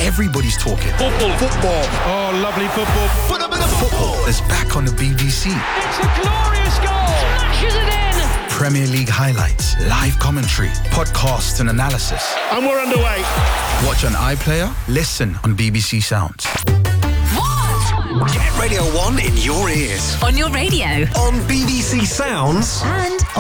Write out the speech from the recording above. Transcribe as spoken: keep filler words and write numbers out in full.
everybody's talking. Football. Football. Oh, lovely football. But a bit of football is back on the B B C. It's a glorious goal. Smashes it in. Premier League highlights, live commentary, podcasts and analysis. And we're underway. Watch on iPlayer, listen on B B C Sounds. Get Radio one in your ears. On your radio. On B B C Sounds. And